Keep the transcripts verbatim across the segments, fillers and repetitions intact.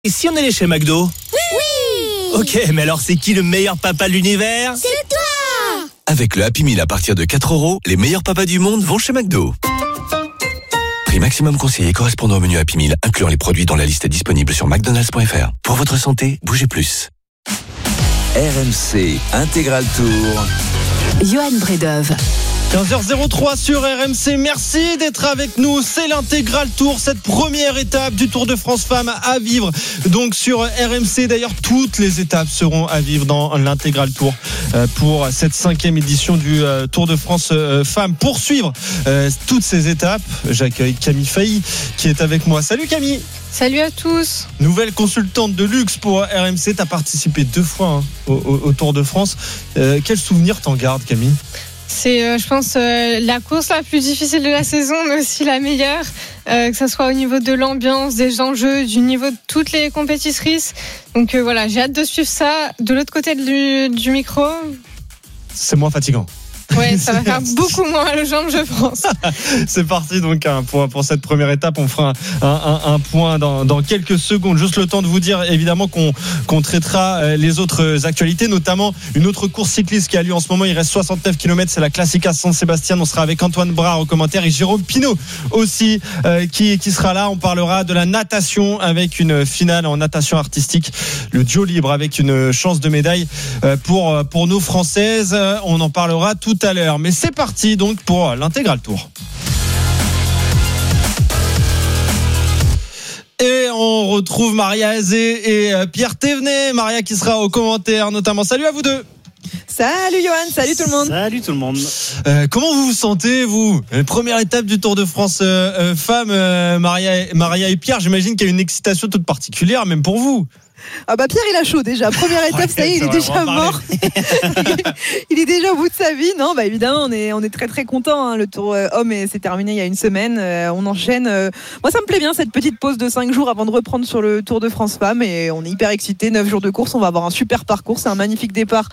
Et si on allait chez McDo ? Oui. Ok, mais alors c'est qui le meilleur papa de l'univers ? C'est toi. Avec le Happy Meal à partir de quatre euros, les meilleurs papas du monde vont chez McDo. Prix maximum conseillé correspondant au menu Happy Meal, incluant les produits dans la liste disponible sur mcdonalds point f r. Pour votre santé, bougez plus. R M C Intégral Tour. Johan Bredov. quinze heures zéro trois sur R M C, merci d'être avec nous, c'est l'Intégral Tour, cette première étape du Tour de France Femmes à vivre donc sur R M C. D'ailleurs toutes les étapes seront à vivre dans l'Intégral Tour pour cette cinquième édition du Tour de France Femmes. Pour suivre toutes ces étapes, j'accueille Camille Failly qui est avec moi. Salut Camille. Salut à tous. Nouvelle consultante de luxe pour R M C, tu as participé deux fois hein, au, au, au Tour de France. Euh, quel souvenir t'en gardes Camille ? C'est, euh, je pense, euh, la course la plus difficile de la saison, mais aussi la meilleure, euh, que ce soit au niveau de l'ambiance, des enjeux, du niveau de toutes les compétitrices. Donc euh, voilà, j'ai hâte de suivre ça. De l'autre côté du, du micro, c'est moins fatigant. Ouais, ça va faire beaucoup moins mal aux jambes, je pense. C'est parti donc hein, pour, pour cette première étape. On fera un, un, un point dans, dans quelques secondes. Juste le temps de vous dire évidemment qu'on, qu'on traitera les autres actualités, notamment une autre course cycliste qui a lieu en ce moment. Il reste soixante-neuf kilomètres, c'est la Classica San Sébastien. On sera avec Antoine Brard au commentaire et Jérôme Pinault aussi euh, qui, qui sera là. On parlera de la natation avec une finale en natation artistique, le duo libre avec une chance de médaille euh, pour, pour nos Françaises. On en parlera tout à l'heure, mais c'est parti donc pour l'Intégral Tour. Et on retrouve Maria Azé et Pierre Thévenet. Maria qui sera au commentaire notamment. Salut à vous deux. Salut Johan, salut tout le monde. Salut tout le monde. Euh, comment vous vous sentez vous ? Première étape du Tour de France euh, euh, femmes, euh, Maria, Maria et Pierre. J'imagine qu'il y a une excitation toute particulière, même pour vous. Ah bah Pierre il a chaud déjà, première étape, ouais, ça y est, il est déjà mort. Il est déjà au bout de sa vie. Non bah évidemment on est, on est très très content hein. Le Tour euh, homme c'est terminé il y a une semaine, euh, on enchaîne euh... Moi ça me plaît bien cette petite pause de cinq jours avant de reprendre sur le Tour de France Femmes. Et on est hyper excités, neuf jours de course, on va avoir un super parcours. C'est un magnifique départ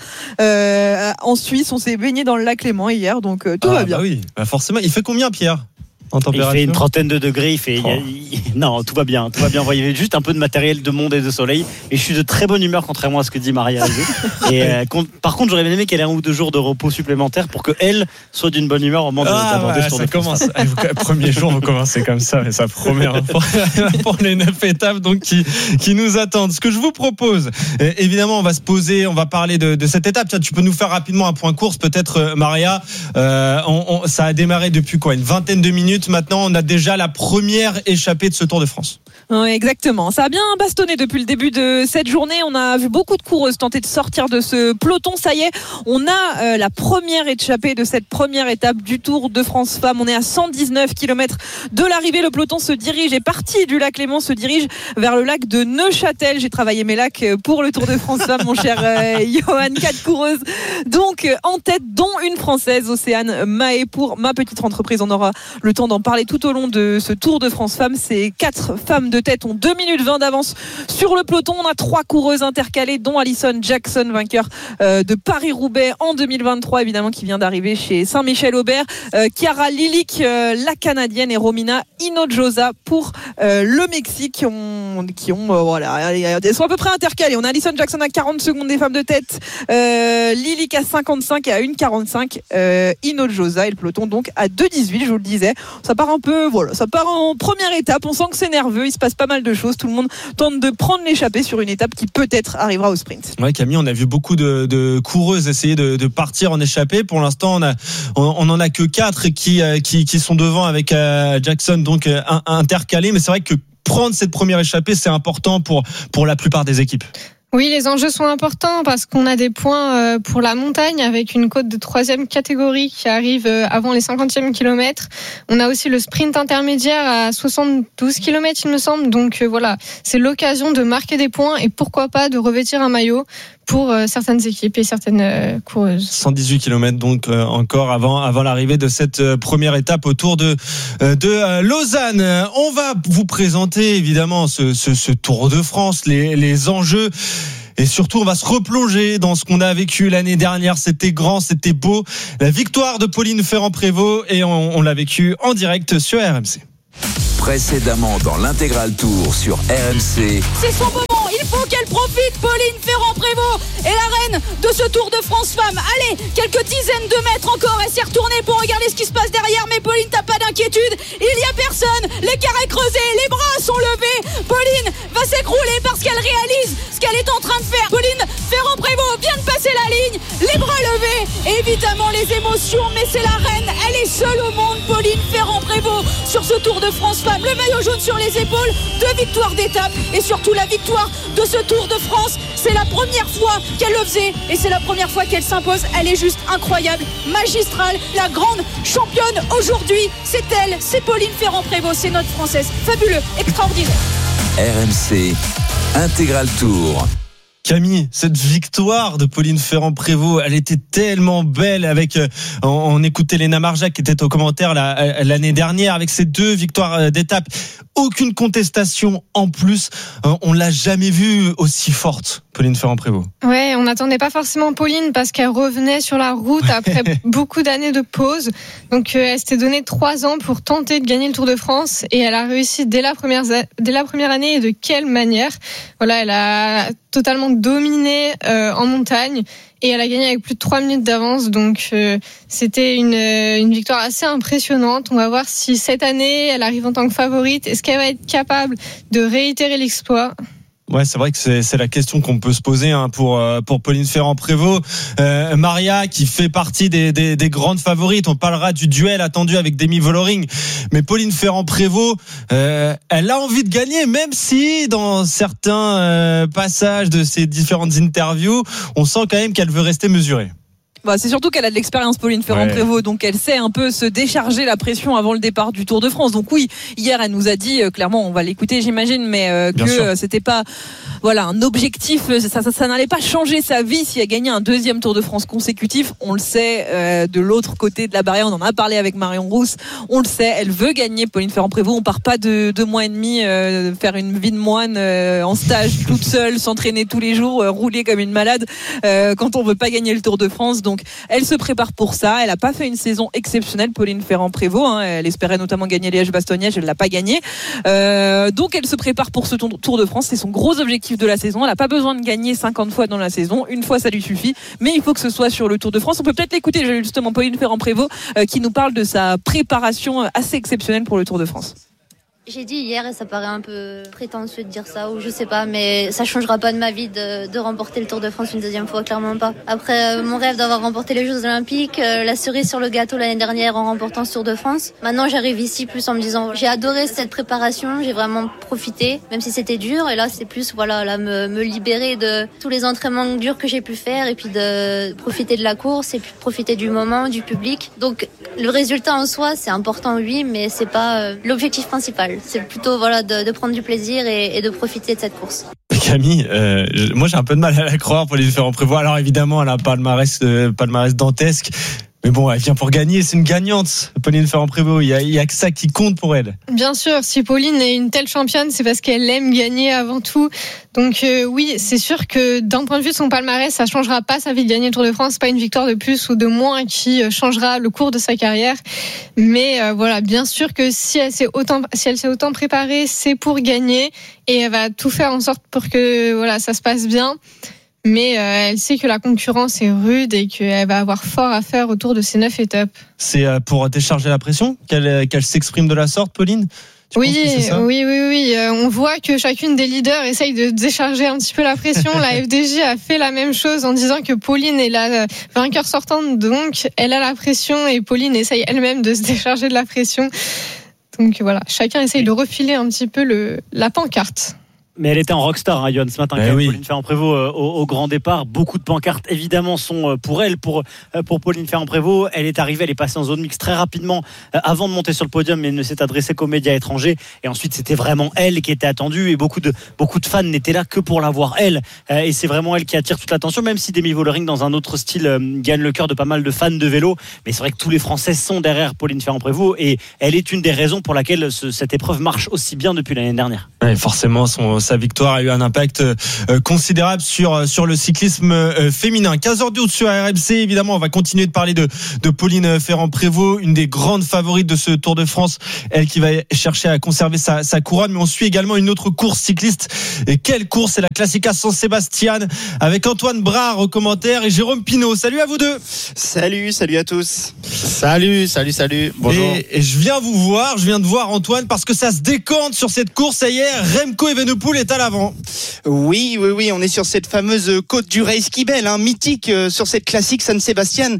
euh, en Suisse, on s'est baigné dans le lac Léman hier. Donc euh, tout ah, va bien bah oui, bah forcément. Il fait combien Pierre ? En il fait une trentaine de degrés. Il fait, oh. il, il, non, tout va bien, tout va bien. Il y avait juste un peu de matériel, de monde et de soleil. Et je suis de très bonne humeur, contrairement à ce que dit Maria. Et euh, par contre, j'aurais bien aimé qu'elle ait un ou deux jours de repos supplémentaires pour que elle soit d'une bonne humeur au moment ah, d'aborder ouais, ce tour ça de commence. Premier jour, vous commencez comme ça, mais ça promet hein, pour, pour les neuf étapes donc qui qui nous attendent. Ce que je vous propose, évidemment, on va se poser, on va parler de, de cette étape. Tiens, tu peux nous faire rapidement un point course, peut-être, Maria. Euh, on, on, ça a démarré depuis quoi, une vingtaine de minutes. Maintenant, on a déjà déjà la première échappée de ce Tour de France. Oui, exactement. Ça a bien bastonné depuis le début de cette journée. On a vu beaucoup de coureuses tenter de sortir de ce peloton. Ça y est, on a euh, la première échappée de cette première étape du Tour de France Femmes. On est à cent dix-neuf kilomètres de l'arrivée. Le peloton se dirige, est parti du lac Léman, se dirige vers le lac de Neuchâtel. J'ai travaillé mes lacs pour le Tour de France Femmes, mon cher euh, Johan. Quatre coureuses donc en tête, dont une Française, Océane Mahé. Pour ma petite entreprise, on aura le temps d'en parler tout au long de ce Tour de France Femmes. Ces quatre femmes de tête ont deux minutes vingt d'avance sur le peloton. On a trois coureuses intercalées, dont Alison Jackson, vainqueur euh, de Paris-Roubaix en deux mille vingt-trois, évidemment, qui vient d'arriver chez Saint-Michel-Aubert. Euh, Chiara Lilik, euh, la Canadienne, et Romina Hinojosa pour euh, le Mexique, qui ont, qui ont euh, voilà, elles sont à peu près intercalées. On a Alison Jackson à quarante secondes des femmes de tête, euh, Lilik à cinquante-cinq et à une quarante-cinq euh, Hinojosa, et le peloton donc à deux dix-huit, je vous le disais. Ça part un peu, voilà, ça part en première étape. On sent que c'est nerveux, il se passe pas mal de choses. Tout le monde tente de prendre l'échappée sur une étape qui peut-être arrivera au sprint. Ouais, Camille, on a vu beaucoup de, de coureuses essayer de, de partir en échappée. Pour l'instant, on a, on, on en a que quatre qui, qui, qui sont devant avec euh, Jackson, donc euh, intercalé. Mais c'est vrai que prendre cette première échappée, c'est important pour, pour la plupart des équipes. Oui, les enjeux sont importants parce qu'on a des points pour la montagne avec une côte de troisième catégorie qui arrive avant les cinquantième kilomètres. On a aussi le sprint intermédiaire à soixante-douze kilomètres, il me semble. Donc voilà, c'est l'occasion de marquer des points et pourquoi pas de revêtir un maillot pour certaines équipes et certaines coureuses. cent dix-huit kilomètres donc euh, encore avant, avant l'arrivée de cette euh, première étape au Tour de, euh, de euh, Lausanne. On va vous présenter évidemment ce, ce, ce Tour de France, les, les enjeux. Et surtout, on va se replonger dans ce qu'on a vécu l'année dernière. C'était grand, c'était beau. La victoire de Pauline Ferrand-Prévôt, et on, on l'a vécu en direct sur R M C. Précédemment dans l'intégral tour sur R M C. C'est son moment, il faut qu'elle profite, Pauline Ferrand-Prévôt est la reine de ce Tour de France Femmes. Allez, quelques dizaines de mètres encore, elle s'est retournée pour regarder ce qui se passe derrière, mais Pauline, t'as pas d'inquiétude, il y a personne, l'écart est creusé, les bras sont levés, Pauline va s'écrouler parce qu'elle réalise ce qu'elle est en train de faire. Pauline Ferrand-Prévôt vient de passer la ligne, les bras levés, évidemment les émotions, mais c'est la reine, elle est seule au monde, Pauline Ferrand-Prévôt, sur ce Tour de France Femmes. Le maillot jaune sur les épaules, deux victoires d'étape et surtout la victoire de ce Tour de France. C'est la première fois qu'elle le faisait et c'est la première fois qu'elle s'impose. Elle est juste incroyable, magistrale, la grande championne aujourd'hui. C'est elle, c'est Pauline Ferrand-Prévôt, c'est notre Française. Fabuleux, extraordinaire. R M C Intégral Tour. Camille, cette victoire de Pauline Ferrand-Prévôt, elle était tellement belle avec, euh, on, on écoutait Léna Marjac qui était au commentaire la, l'année dernière avec ses deux victoires d'étape. Aucune contestation en plus. Euh, on l'a jamais vue aussi forte, Pauline Ferrand-Prévôt. Ouais, on n'attendait pas forcément Pauline parce qu'elle revenait sur la route après beaucoup d'années de pause. Donc euh, elle s'était donné trois ans pour tenter de gagner le Tour de France et elle a réussi dès la première, dès la première année. Et de quelle manière? Voilà, elle a totalement dominé euh, en montagne et elle a gagné avec plus de trois minutes d'avance. Donc euh, c'était une, une victoire assez impressionnante. On va voir si cette année elle arrive en tant que favorite. Est-ce qu'elle va être capable de réitérer l'exploit? Ouais, c'est vrai que c'est, c'est la question qu'on peut se poser hein, pour pour Pauline Ferrand-Prévôt. Euh, Maria qui fait partie des, des des grandes favorites. On parlera du duel attendu avec Demi Vollering, mais Pauline Ferrand-Prévôt, euh, elle a envie de gagner, même si dans certains euh, passages de ses différentes interviews, on sent quand même qu'elle veut rester mesurée. Bah, c'est surtout qu'elle a de l'expérience, Pauline Ferrand-Prévôt, ouais. Donc elle sait un peu se décharger la pression avant le départ du Tour de France. Donc oui, hier elle nous a dit euh, clairement, on va l'écouter j'imagine, mais euh, que euh, c'était pas voilà un objectif, ça, ça, ça n'allait pas changer sa vie si elle gagnait un deuxième Tour de France consécutif. On le sait, euh, de l'autre côté de la barrière, on en a parlé avec Marion Rousse, on le sait, elle veut gagner, Pauline Ferrand-Prévôt. On part pas de deux mois et demi euh, faire une vie de moine euh, en stage toute seule, s'entraîner tous les jours, euh, rouler comme une malade euh, quand on veut pas gagner le Tour de France. Donc elle se prépare pour ça. Elle a pas fait une saison exceptionnelle, Pauline Ferrand-Prévôt, hein. Elle espérait notamment gagner Liège-Bastogne-Liège, elle l'a pas gagné. Euh, donc elle se prépare pour ce Tour de France. C'est son gros objectif de la saison. Elle a pas besoin de gagner cinquante fois dans la saison. Une fois, ça lui suffit. Mais il faut que ce soit sur le Tour de France. On peut peut-être l'écouter, justement, Pauline Ferrand-Prévôt, euh, qui nous parle de sa préparation assez exceptionnelle pour le Tour de France. J'ai dit hier, et ça paraît un peu prétentieux de dire ça, ou je sais pas, mais ça changera pas de ma vie de, de remporter le Tour de France une deuxième fois, clairement pas. Après, euh, mon rêve d'avoir remporté les Jeux Olympiques, euh, la cerise sur le gâteau l'année dernière en remportant ce Tour de France. Maintenant, j'arrive ici plus en me disant, j'ai adoré cette préparation, j'ai vraiment profité, même si c'était dur, et là, c'est plus, voilà, là, me, me libérer de tous les entraînements durs que j'ai pu faire, et puis de profiter de la course, et puis profiter du moment, du public. Donc, le résultat en soi, c'est important, oui, mais c'est pas euh, l'objectif principal. C'est plutôt voilà de, de prendre du plaisir et, et de profiter de cette course. Camille, euh, moi j'ai un peu de mal à la croire pour les différents prévoits. Alors évidemment, elle a un palmarès, euh, palmarès dantesque. Mais bon, elle vient pour gagner, c'est une gagnante, Pauline Ferrand-Prévôt. Il y a, il y a que ça qui compte pour elle. Bien sûr, si Pauline est une telle championne, c'est parce qu'elle aime gagner avant tout. Donc euh, oui, c'est sûr que d'un point de vue de son palmarès, ça changera pas sa vie de gagner le Tour de France. C'est pas une victoire de plus ou de moins qui changera le cours de sa carrière. Mais euh, voilà, bien sûr que si elle s'est autant, si elle s'est autant préparée, c'est pour gagner et elle va tout faire en sorte pour que voilà, ça se passe bien. Mais euh, elle sait que la concurrence est rude et qu'elle va avoir fort à faire autour de ces neuf étapes. C'est euh, pour décharger la pression qu'elle, qu'elle s'exprime de la sorte, Pauline ? Tu oui, oui, oui, oui. Euh, on voit que chacune des leaders essaye de décharger un petit peu la pression. La F D J a fait la même chose en disant que Pauline est la vainqueur sortante, donc elle a la pression et Pauline essaye elle-même de se décharger de la pression. Donc voilà, chacun essaye de refiler un petit peu le, la pancarte. Mais elle était en rockstar, hein, Johan, ce matin, eh quand oui. Pauline Ferrand-Prévôt euh, au, au grand départ. Beaucoup de pancartes, évidemment, sont euh, pour elle, pour, euh, pour Pauline Ferrand-Prévôt. Elle est arrivée, elle est passée en zone mixte très rapidement euh, avant de monter sur le podium, mais ne s'est adressée qu'aux médias étrangers. Et ensuite, c'était vraiment elle qui était attendue. Et beaucoup de, beaucoup de fans n'étaient là que pour la voir, elle. Euh, et c'est vraiment elle qui attire toute l'attention, même si Demi Vollering, dans un autre style, euh, gagne le cœur de pas mal de fans de vélo. Mais c'est vrai que tous les Français sont derrière Pauline Ferrand-Prévôt. Et elle est une des raisons pour laquelle ce, cette épreuve marche aussi bien depuis l'année dernière. Ouais, forcément, son sa victoire a eu un impact considérable sur, sur le cyclisme féminin. quinze heures douze sur R M C, évidemment, on va continuer de parler de, de Pauline Ferrand-Prévot, une des grandes favorites de ce Tour de France, elle qui va chercher à conserver sa, sa couronne. Mais on suit également une autre course cycliste. Et quelle course, c'est la Classica San Sebastian, avec Antoine Brard au commentaire et Jérôme Pinault. Salut à vous deux. Salut, salut à tous. Salut, salut, salut. Bonjour. Et, et je viens vous voir, je viens de voir Antoine, parce que ça se décante sur cette course. Ça y est, Remco Evenepoel est à l'avant. Oui, oui, oui, on est sur cette fameuse côte du Reiskibel, hein, mythique euh, sur cette classique San Sebastian,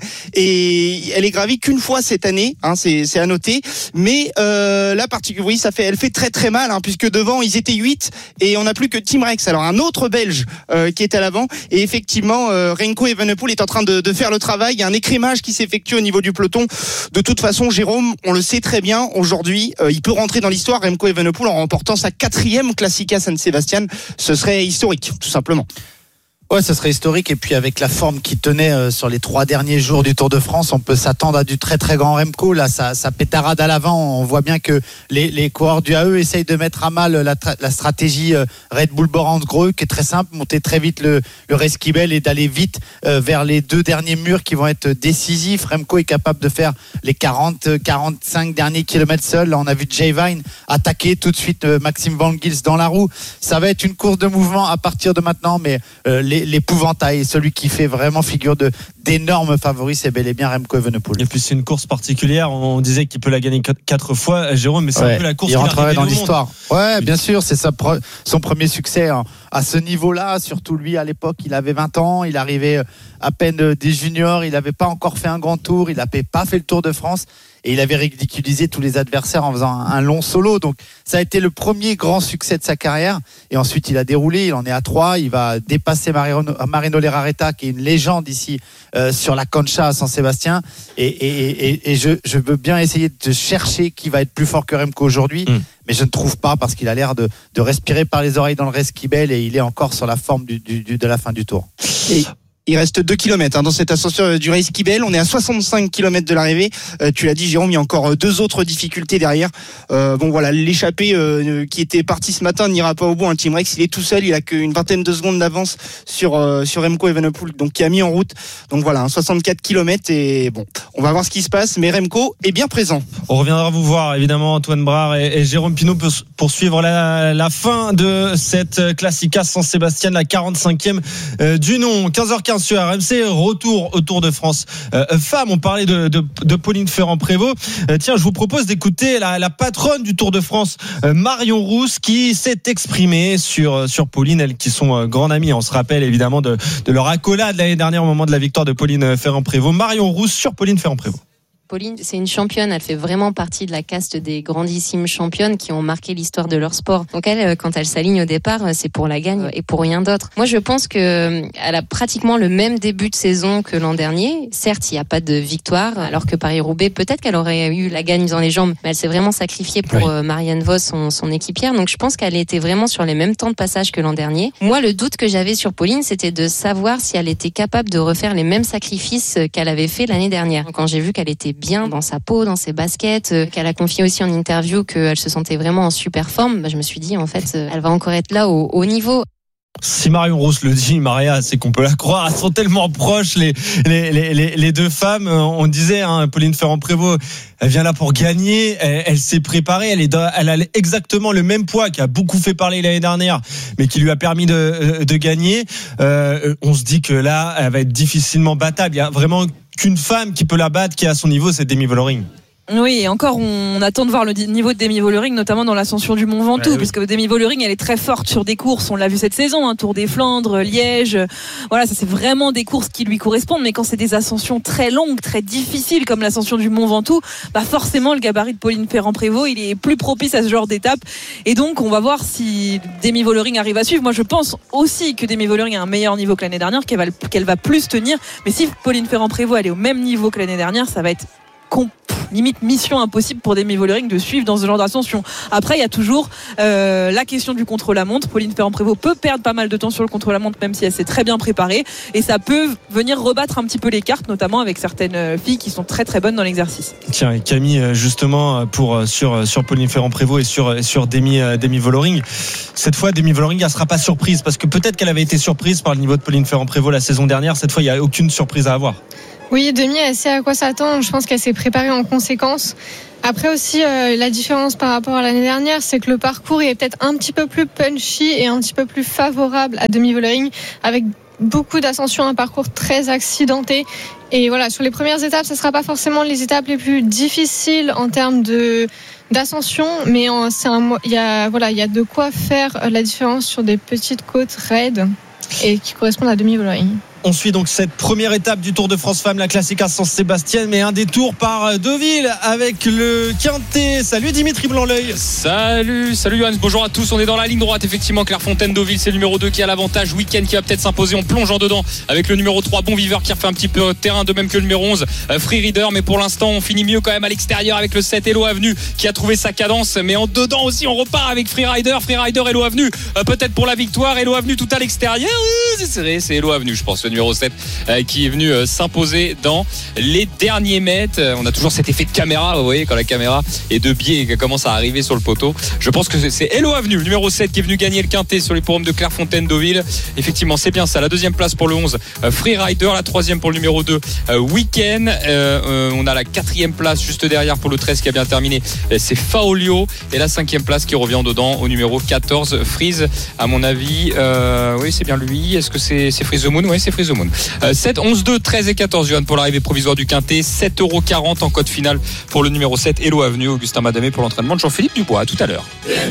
et elle est gravie qu'une fois cette année, hein, c'est, c'est à noter. Mais euh, là, particulièrement, oui, ça fait, elle fait très très mal, hein, puisque devant ils étaient huit et on n'a plus que Tim Rex, alors un autre Belge euh, qui est à l'avant. Et effectivement, euh, Remco Evenepoel est en train de, de faire le travail. Il y a un écrémage qui s'effectue au niveau du peloton. De toute façon, Jérôme, on le sait très bien, aujourd'hui, euh, il peut rentrer dans l'histoire, Remco Evenepoel, en remportant sa quatrième Classica San Sebastian. Ce serait historique, tout simplement. Ouais, ce serait historique. Et puis avec la forme qui tenait euh, sur les trois derniers jours du Tour de France, on peut s'attendre à du très très grand Remco. Là, ça, ça pétarade à l'avant. On voit bien que les, les coureurs du A E essayent de mettre à mal la, la stratégie euh, Red Bull Borans-Greux, qui est très simple, monter très vite le, le Reiskibel et d'aller vite euh, vers les deux derniers murs qui vont être décisifs. Remco est capable de faire les quarante quarante-cinq derniers kilomètres seul. Là, on a vu Jay Vine attaquer tout de suite euh, Maxime Van Gils dans la roue. Ça va être une course de mouvement à partir de maintenant, mais euh, les l'épouvantail, celui qui fait vraiment figure de d'énormes favoris, c'est bel et bien Remco Evenepoel. Et puis c'est une course particulière, on disait qu'il peut la gagner quatre fois, Jérôme, mais c'est ouais, un peu la course il rentrerait dans l'histoire. Monde. Ouais, bien sûr, c'est sa pre- son premier succès hein, à ce niveau-là, surtout lui à l'époque, il avait vingt ans, il arrivait à peine des juniors, il n'avait pas encore fait un grand tour, il n'avait pas fait le Tour de France. Et il avait ridiculisé tous les adversaires en faisant un long solo. Donc ça a été le premier grand succès de sa carrière. Et ensuite il a déroulé, il en est à trois. Il va dépasser Marino, Marino Lerareta, qui est une légende ici euh, sur la Concha à San Sébastien. Et, et, et, et je, je veux bien essayer de chercher qui va être plus fort que Remco aujourd'hui. Mm. Mais je ne trouve pas, parce qu'il a l'air de, de respirer par les oreilles dans le Reiskibel et il est encore sur la forme du, du, du, de la fin du Tour. Et il reste deux kilomètres hein, dans cette ascension du Reiskibel. On est à soixante-cinq kilomètres de l'arrivée. Euh, tu l'as dit, Jérôme, il y a encore deux autres difficultés derrière. Euh, bon, voilà, l'échappée euh, qui était partie ce matin n'ira pas au bout. Un hein. Tim Rex, il est tout seul. Il a qu'une vingtaine de secondes d'avance sur euh, sur Remco Evenepoel, donc qui a mis en route. Donc voilà, hein, soixante-quatre kilomètres et bon, on va voir ce qui se passe. Mais Remco est bien présent. On reviendra vous voir, évidemment, Antoine Brard et, et Jérôme Pinault pour poursuivre la, la fin de cette Classica San Sebastian, la quarante-cinquième euh, du nom. quinze heures quinze sur R M C, retour au Tour de France. Euh, femme, on parlait de, de, de Pauline Ferrand-Prévot. Euh, tiens, je vous propose d'écouter la, la patronne du Tour de France, euh, Marion Rousse, qui s'est exprimée sur, sur Pauline, elles qui sont euh, grandes amies. On se rappelle évidemment de, de leur accolade l'année dernière au moment de la victoire de Pauline Ferrand-Prévôt. Marion Rousse sur Pauline Ferrand-Prévôt. Pauline, c'est une championne, elle fait vraiment partie de la caste des grandissimes championnes qui ont marqué l'histoire de leur sport. Donc elle, quand elle s'aligne au départ, c'est pour la gagne et pour rien d'autre. Moi, je pense que elle a pratiquement le même début de saison que l'an dernier. Certes, il n'y a pas de victoire, alors que Paris-Roubaix, peut-être qu'elle aurait eu la gagne dans les jambes, mais elle s'est vraiment sacrifiée pour oui. Marianne Vos, son, son équipière. Donc je pense qu'elle était vraiment sur les mêmes temps de passage que l'an dernier. Moi, le doute que j'avais sur Pauline, c'était de savoir si elle était capable de refaire les mêmes sacrifices qu'elle avait fait l'année dernière. Quand j'ai vu qu'elle était bien dans sa peau, dans ses baskets, euh, qu'elle a confié aussi en interview qu'elle se sentait vraiment en super forme, bah, je me suis dit en fait euh, elle va encore être là au haut niveau. Si Marion Rousse le dit, Maria, c'est qu'on peut la croire. Elles sont tellement proches, les, les, les, les deux femmes. On disait, hein, Pauline Ferrand-Prévot, elle vient là pour gagner. Elle, elle s'est préparée. Elle, est dans, elle a exactement le même poids qui a beaucoup fait parler l'année dernière, mais qui lui a permis de, de gagner. Euh, on se dit que là, elle va être difficilement battable. Il y a vraiment qu'une femme qui peut la battre, qui est à son niveau, c'est Demi Vollering. Oui, et encore, on attend de voir le niveau de Demi Vollering, notamment dans l'ascension du Mont Ventoux, ouais, oui. puisque Demi Vollering, elle est très forte sur des courses. On l'a vu cette saison, hein, Tour des Flandres, Liège. Voilà, ça c'est vraiment des courses qui lui correspondent. Mais quand c'est des ascensions très longues, très difficiles, comme l'ascension du Mont Ventoux, bah forcément le gabarit de Pauline Ferrand-Prévot, il est plus propice à ce genre d'étape. Et donc, on va voir si Demi Vollering arrive à suivre. Moi, je pense aussi que Demi Vollering a un meilleur niveau que l'année dernière, qu'elle va, qu'elle va plus tenir. Mais si Pauline Ferrand-Prévot elle est au même niveau que l'année dernière, ça va être compliqué. limite mission impossible pour Demi Vollering de suivre dans ce genre d'ascension. Après, il y a toujours euh, la question du contre-la-montre. Pauline Ferrand-Prévot peut perdre pas mal de temps sur le contre-la-montre, même si elle s'est très bien préparée, et ça peut venir rebattre un petit peu les cartes, notamment avec certaines filles qui sont très très bonnes dans l'exercice. Tiens, et Camille, justement, pour, sur, sur Pauline Ferrand-Prévot et sur, sur Demi, Demi Vollering, cette fois Demi Vollering, elle ne sera pas surprise, parce que peut-être qu'elle avait été surprise par le niveau de Pauline Ferrand-Prévôt la saison dernière. Cette fois, il n'y a aucune surprise à avoir. Oui, Demi, elle sait à quoi s'attendre. Je pense qu'elle s'est préparée en conséquence. Après aussi, euh, la différence par rapport à l'année dernière, c'est que le parcours est peut-être un petit peu plus punchy et un petit peu plus favorable à Demi Vollering, avec beaucoup d'ascensions, un parcours très accidenté. Et voilà, sur les premières étapes, ce ne sera pas forcément les étapes les plus difficiles en termes de d'ascension, mais en, c'est un, il y a voilà, il y a de quoi faire la différence sur des petites côtes raides et qui correspondent à Demi Vollering. On suit donc cette première étape du Tour de France Femmes, la Classica San-Sébastien, mais un détour par Deauville avec le Quintet. Salut Dimitri Blanc-L'Œil. Salut, salut Johan, bonjour à tous. On est dans la ligne droite, effectivement. Clairefontaine-Deauville, c'est le numéro deux qui a l'avantage. Week-end qui va peut-être s'imposer. On plonge en dedans avec le numéro trois, Bon Viveur, qui refait un petit peu de terrain, de même que le numéro onze, Free Reader. Mais pour l'instant, on finit mieux quand même à l'extérieur avec le sept, Hello Avenue, qui a trouvé sa cadence. Mais en dedans aussi, on repart avec Free Rider. Free Rider, Hello Avenue, euh, peut-être pour la victoire. Hello Avenue tout à l'extérieur. C'est serré, c'est Hello Avenue, je pense, le numéro sept. Qui est venu s'imposer dans les derniers mètres. On a toujours cet effet de caméra, vous voyez, quand la caméra est de biais et qu'elle commence à arriver sur le poteau. Je pense que c'est Hello Avenue, le numéro sept, qui est venu gagner le Quintet sur les forums de Clairefontaine-Deauville. Effectivement, c'est bien ça. La deuxième place pour le onze, Free Rider. La troisième pour le numéro deux, Week-end. Euh, on a la quatrième place juste derrière pour le treize qui a bien terminé. C'est Faolio. Et la cinquième place qui revient dedans au numéro quatorze, Freeze. À mon avis, euh, oui, c'est bien lui. Est-ce que c'est, c'est Freeze the Moon? Oui, c'est Freeze the Moon. Euh, sept, onze, deux, treize et quatorze, Johan, pour l'arrivée provisoire du Quintet. sept euros quarante en code final pour le numéro sept, Hello Avenue. Augustin Madamé pour l'entraînement de Jean-Philippe Dubois. À tout à l'heure.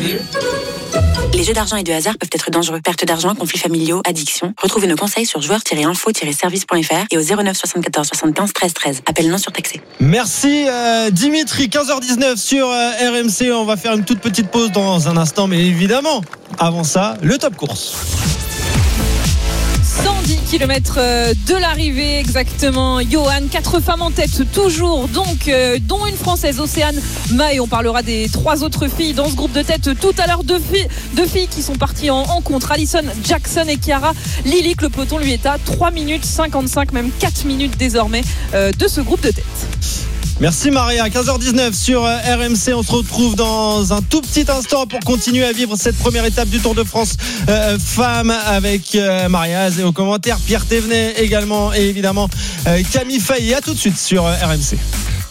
Les jeux d'argent et de hasard peuvent être dangereux. Perte d'argent, conflits familiaux, addiction. Retrouvez nos conseils sur joueurs tiret info tiret service point f r et au zéro neuf soixante-quatorze soixante-quinze treize treize. Appel non surtaxé. Merci euh, Dimitri. quinze heures dix-neuf sur euh, R M C. On va faire une toute petite pause dans un instant, mais évidemment, avant ça, le top course. cent dix kilomètres de l'arrivée exactement. Johan, quatre femmes en tête toujours, donc euh, dont une française, Océane Mahé. On parlera des trois autres filles dans ce groupe de tête tout à l'heure. Deux filles, deux filles qui sont parties en, en contre, Alison Jackson et Chiara Lilic. Le peloton lui est à trois minutes cinquante-cinq, même quatre minutes désormais euh, de ce groupe de tête. Merci Maria, quinze heures dix-neuf sur R M C. On se retrouve dans un tout petit instant pour continuer à vivre cette première étape du Tour de France euh, femmes avec euh, Maria et au commentaire Pierre Thévenet également, et évidemment euh, Camille Faye. À tout de suite sur euh, R M C.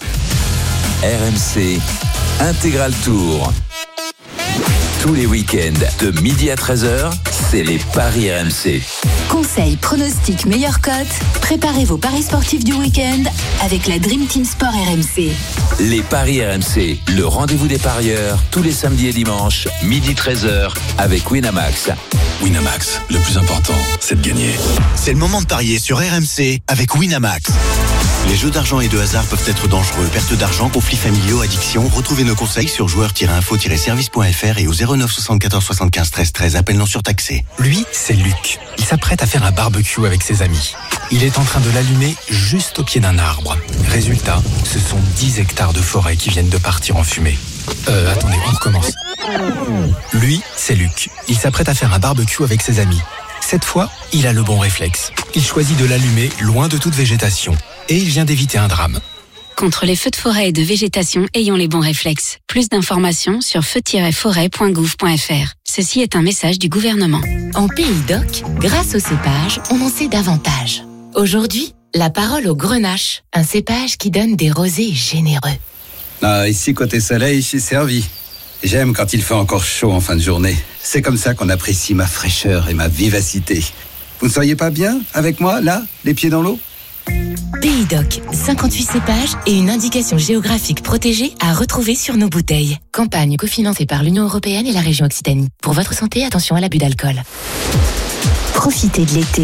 R M C Intégral Tour. Tous les week-ends de midi à treize heures, c'est les paris R M C. Conseils, pronostics, meilleures cotes. Préparez vos paris sportifs du week-end avec la Dream Team Sport R M C. Les paris R M C, le rendez-vous des parieurs, tous les samedis et dimanches, midi treize heures, avec Winamax. Winamax, le plus important, c'est de gagner. C'est le moment de parier sur R M C avec Winamax. Les jeux d'argent et de hasard peuvent être dangereux. Perte d'argent, conflits familiaux, addiction. Retrouvez nos conseils sur joueurs tiret info tiret service point f r et au zéro neuf soixante-quatorze soixante-quinze treize treize. Appel non surtaxé. Lui, c'est Luc. Il s'apprête à faire un barbecue avec ses amis. Il est en train de l'allumer juste au pied d'un arbre. Résultat, ce sont dix hectares de forêt qui viennent de partir en fumée. Euh, attendez, on recommence. Lui, c'est Luc. Il s'apprête à faire un barbecue avec ses amis. Cette fois, il a le bon réflexe. Il choisit de l'allumer loin de toute végétation. Et il vient d'éviter un drame. Contre les feux de forêt et de végétation, ayons les bons réflexes. Plus d'informations sur feu tiret forêt point gouv point f r. Ceci est un message du gouvernement. En Pays d'Oc, grâce au cépage, on en sait davantage. Aujourd'hui, la parole au grenache, un cépage qui donne des rosés généreux. Ah, ici, côté soleil, je suis servi. J'aime quand il fait encore chaud en fin de journée. C'est comme ça qu'on apprécie ma fraîcheur et ma vivacité. Vous ne seriez pas bien avec moi, là, les pieds dans l'eau ? Pays d'Oc, cinquante-huit cépages et une indication géographique protégée à retrouver sur nos bouteilles. Campagne cofinancée par l'Union européenne et la région Occitanie. Pour votre santé, attention à l'abus d'alcool. Profitez de l'été